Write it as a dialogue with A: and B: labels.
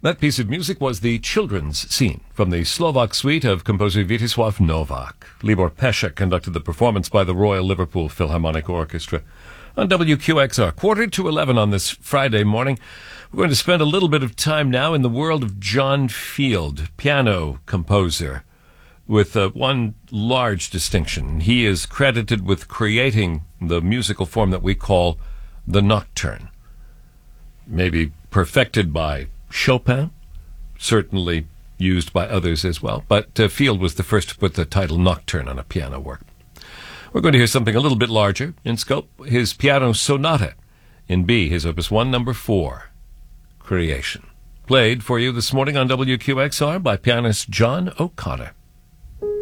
A: That piece of music was the children's scene from the Slovak suite of composer Vítězslav Novak. Libor Pesek conducted the performance by the Royal Liverpool Philharmonic Orchestra. On WQXR, 11:45 on this Friday morning, we're going to spend a little bit of time now in the world of John Field, piano composer, with one large distinction. He is credited with creating the musical form that we call the nocturne. Maybe perfected by Chopin, certainly used by others as well, but Field was the first to put the title nocturne on a piano work. We're going to hear something a little bit larger in scope, his piano sonata in B, his opus 1, number 4, Creation. Played for you this morning on WQXR by pianist John O'Connor.